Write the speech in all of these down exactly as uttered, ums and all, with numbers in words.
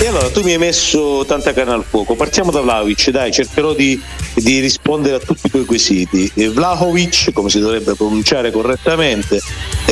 allora tu mi hai messo tanta carne al fuoco. Partiamo da Vlahovic, dai, cercherò di, di rispondere a tutti i tuoi quesiti. E Vlahovic, come si dovrebbe pronunciare correttamente,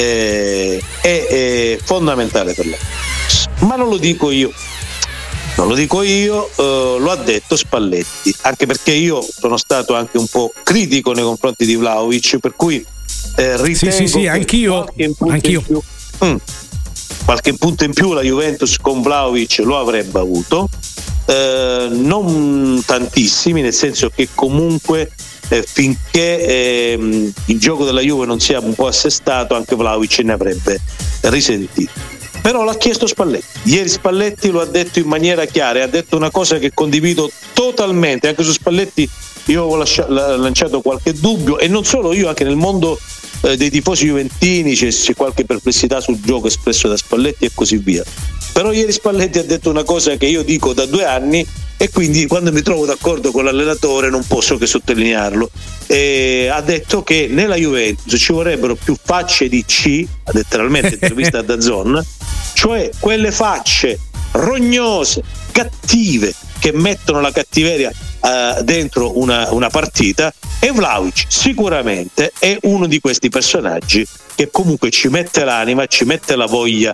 eh, è, è fondamentale per lei. Ma non lo dico io. Non lo dico io, eh, lo ha detto Spalletti, anche perché io sono stato anche un po' critico nei confronti di Vlahovic, per cui eh, ritengo sì, sì, sì, che anch'io, anch'io. Più, mm, qualche punto in più la Juventus con Vlahovic lo avrebbe avuto, eh, non tantissimi, nel senso che comunque eh, finché eh, il gioco della Juve non sia un po' assestato, anche Vlahovic ne avrebbe risentito. Però l'ha chiesto Spalletti. Ieri Spalletti lo ha detto in maniera chiara e ha detto una cosa che condivido totalmente. Anche su Spalletti io ho lascia- lanciato qualche dubbio, e non solo io, anche nel mondo eh, dei tifosi juventini c'è, c'è qualche perplessità sul gioco espresso da Spalletti e così via. Però ieri Spalletti ha detto una cosa che io dico da due anni, e quindi quando mi trovo d'accordo con l'allenatore non posso che sottolinearlo. E ha detto che nella Juventus ci vorrebbero più facce di C, ha letteralmente intervista a DAZN, cioè quelle facce rognose, cattive, che mettono la cattiveria uh, dentro una, una partita, e Vlahovic sicuramente è uno di questi personaggi che comunque ci mette l'anima, ci mette la voglia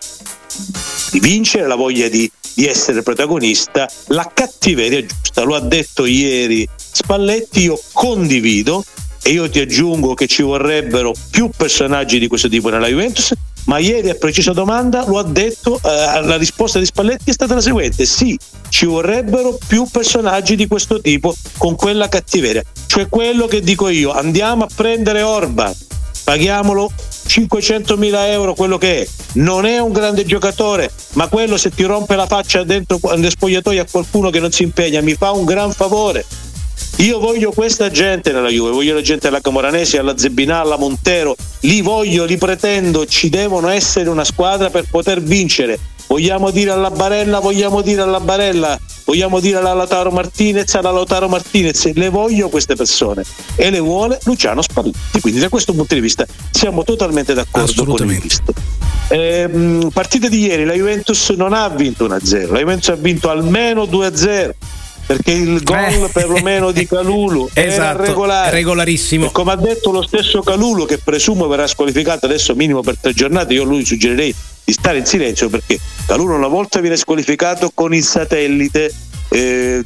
di vincere, la voglia di, di essere protagonista, la cattiveria giusta. Lo ha detto ieri Spalletti, io condivido, e io ti aggiungo che ci vorrebbero più personaggi di questo tipo nella Juventus. Ma ieri, a precisa domanda, lo ha detto, eh, la risposta di Spalletti è stata la seguente: sì, ci vorrebbero più personaggi di questo tipo con quella cattiveria, cioè quello che dico io, andiamo a prendere Orban, paghiamolo cinquecentomila euro, quello che è, non è un grande giocatore, ma quello, se ti rompe la faccia dentro nello spogliatoio a qualcuno che non si impegna, mi fa un gran favore. Io voglio questa gente nella Juve, voglio la gente alla Camoranesi, alla Zebinà, alla Montero, li voglio, li pretendo, ci devono essere una squadra per poter vincere. Vogliamo dire alla Barella, vogliamo dire alla Barella, vogliamo dire alla Lautaro Martinez, alla Lautaro Martinez, le voglio queste persone, e le vuole Luciano Spalletti. Quindi da questo punto di vista siamo totalmente d'accordo con il visto. Eh, partita di ieri, la Juventus non ha vinto uno a zero, la Juventus ha vinto almeno due a zero, perché il gol eh. perlomeno di Kalulu esatto, era regolare, regolarissimo, e come ha detto lo stesso Kalulu, che presumo verrà squalificato adesso minimo per tre giornate, io a lui suggerirei di stare in silenzio, perché Kalulu una volta viene squalificato con il satellite, eh,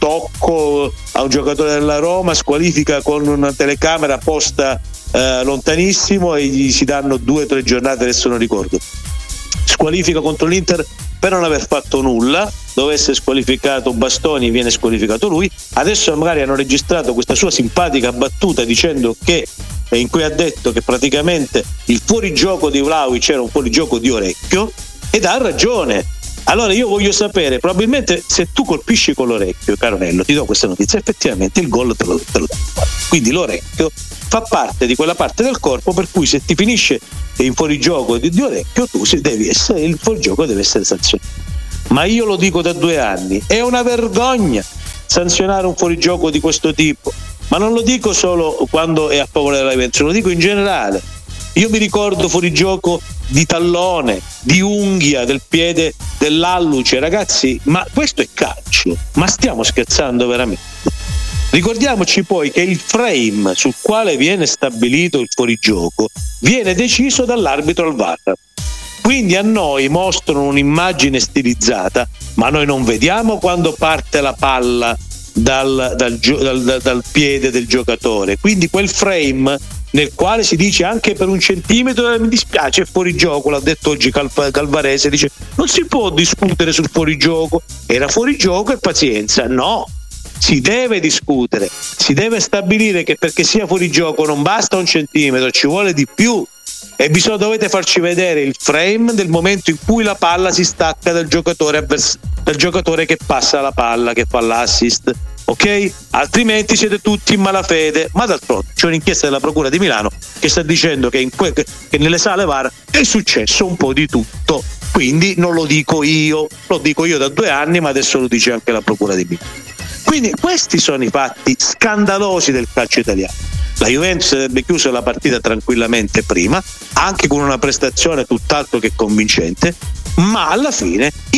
tocco a un giocatore della Roma, squalifica con una telecamera posta eh, lontanissimo, e gli si danno due o tre giornate, adesso non ricordo. Squalifica contro l'Inter per non aver fatto nulla, dove essere squalificato Bastoni, viene squalificato lui. Adesso magari hanno registrato questa sua simpatica battuta dicendo che, in cui ha detto che praticamente il fuorigioco di Vlahovic era un fuorigioco di orecchio, ed ha ragione. Allora io voglio sapere, probabilmente se tu colpisci con l'orecchio, Caronello, ti do questa notizia, effettivamente il gol te lo, te lo dà. Quindi l'orecchio fa parte di quella parte del corpo per cui se ti finisce in fuorigioco di, di orecchio, tu devi essere, il fuorigioco deve essere sanzionato. Ma io lo dico da due anni, è una vergogna sanzionare un fuorigioco di questo tipo, ma non lo dico solo quando è a favore della Juventus, lo dico in generale. Io mi ricordo fuorigioco di tallone, di unghia, del piede dell'alluce, ragazzi, ma questo è calcio, ma stiamo scherzando veramente? Ricordiamoci poi che il frame sul quale viene stabilito il fuorigioco viene deciso dall'arbitro al V A R. Quindi a noi mostrano un'immagine stilizzata, ma noi non vediamo quando parte la palla dal, dal, dal, dal piede del giocatore. Quindi quel frame nel quale si dice anche per un centimetro mi dispiace, è fuorigioco, l'ha detto oggi Cal- Calvarese, dice non si può discutere sul fuorigioco, era fuorigioco e pazienza. No, si deve discutere, si deve stabilire che perché sia fuorigioco non basta un centimetro, ci vuole di più, e bisogna, dovete farci vedere il frame del momento in cui la palla si stacca dal giocatore avvers- dal giocatore che passa la palla, che fa l'assist, ok? Altrimenti siete tutti in malafede. Ma d'altronde c'è un'inchiesta della Procura di Milano che sta dicendo che, in que- che nelle sale V A R è successo un po' di tutto, quindi non lo dico io, lo dico io da due anni, ma adesso lo dice anche la Procura di Milano. Quindi questi sono i fatti scandalosi del calcio italiano. La Juventus avrebbe chiuso la partita tranquillamente prima, anche con una prestazione tutt'altro che convincente, ma alla fine